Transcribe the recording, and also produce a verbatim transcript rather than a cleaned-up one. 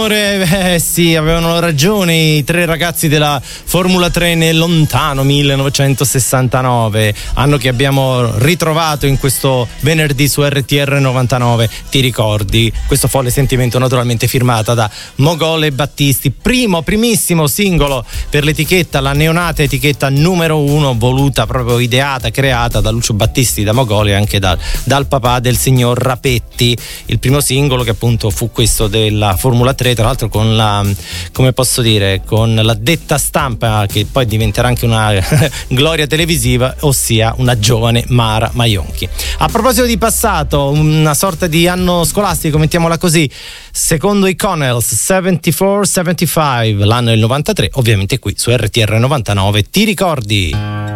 amore, eh sì, avevano ragione i tre ragazzi della Formula tre nel lontano millenovecentosessantanove, anno che abbiamo ritrovato in questo venerdì su R T R novantanove. Ti ricordi? Questo folle sentimento, naturalmente firmata da Mogol e Battisti, primo, primissimo singolo per l'etichetta, la neonata etichetta numero uno, voluta, proprio ideata, creata da Lucio Battisti, da Mogol e anche da, dal papà del signor Rapetti. Il primo singolo che appunto fu questo della Formula tre, tra l'altro con la, come posso dire, con la detta stampa che poi diventerà anche una gloria televisiva, ossia una giovane Mara Maionchi. A proposito di passato, una sorta di anno scolastico, mettiamola così, secondo i Connells settantaquattro settantacinque, l'anno è il novantatré, ovviamente qui su R T R novantanove. Ti ricordi?